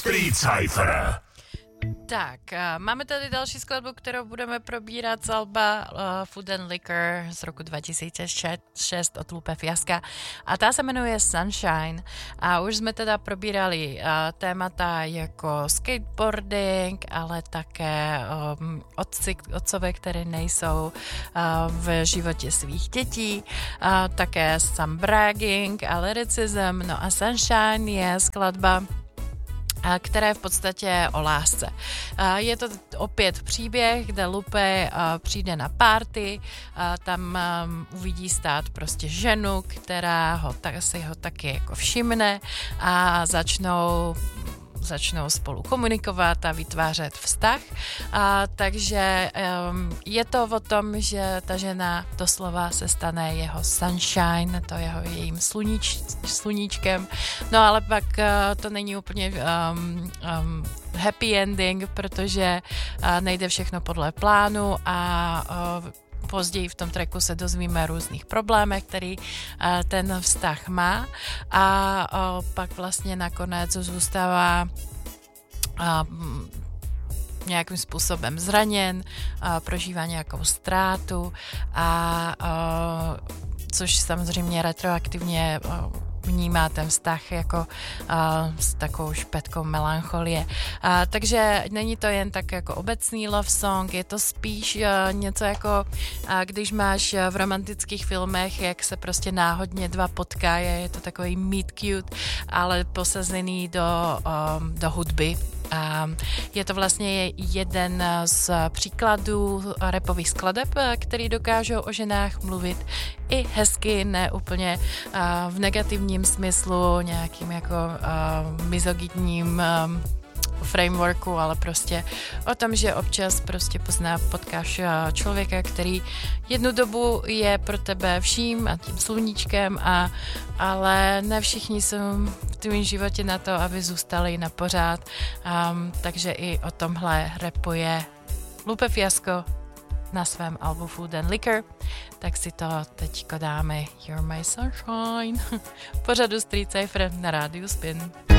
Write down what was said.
Street Cypher. Tak, máme tady další skladbu, kterou budeme probírat z alba Food and Liquor z roku 2006 od Lupe Fiasca a ta se jmenuje Sunshine a už jsme teda probírali témata jako skateboarding, ale také otcové, které nejsou v životě svých dětí, také some bragging a lyricism, no a Sunshine je skladba, která je v podstatě o lásce. Je to opět příběh, kde Lupe přijde na party, tam uvidí stát prostě ženu, která si ho taky jako všimne a začnou spolu komunikovat a vytvářet vztah. Takže je to o tom, že ta žena doslova se stane jeho sunshine, to jeho jejím sluníčkem. No ale pak to není úplně happy ending, protože nejde všechno podle plánu a později v tom tracku se dozvíme různých problémech, který ten vztah má a pak vlastně nakonec zůstává nějakým způsobem zraněn, prožívá nějakou ztrátu a což samozřejmě retroaktivně vnímá ten vztah jako s takovou špetkou melancholie. Takže není to jen tak jako obecný love song, je to spíš něco jako když máš v romantických filmech, jak se prostě náhodně dva potkají, je to takový meet cute, ale posazený do hudby. Je to vlastně jeden z příkladů rapových skladeb, který dokážou o ženách mluvit i hezky, ne úplně v negativním smyslu, nějakým jako mizogynním frameworku, ale prostě o tom, že občas prostě potkáš člověka, který jednu dobu je pro tebe vším a tím sluníčkem, ale ne všichni jsou v tvém životě na to, aby zůstali na pořád. Takže i o tomhle rapuje Lupe Fiasco na svém albu Food and Liquor, tak si to teďko dáme You're My Sunshine pořadu Street Cypher na rádiu Spin.